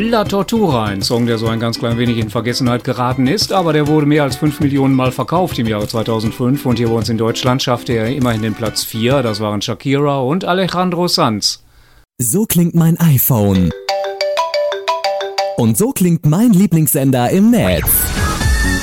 La Tortura, ein Song, der so ein ganz klein wenig in Vergessenheit geraten ist, aber der wurde mehr als 5 Millionen Mal verkauft im Jahre 2005 und hier bei uns in Deutschland schaffte er immerhin den Platz 4, das waren Shakira und Alejandro Sanz. So klingt mein iPhone. Und so klingt mein Lieblingssender im Netz.